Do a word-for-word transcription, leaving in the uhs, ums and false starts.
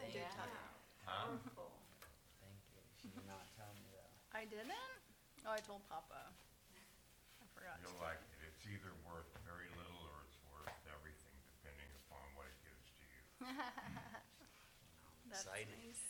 did Yeah. tell you. Huh? Powerful. Thank you. She did not tell me though. I didn't? Oh, I told Papa. I forgot. You'll like it. It's either worth very little or it's worth everything, depending upon what it gives to you. That's Exciting. nice.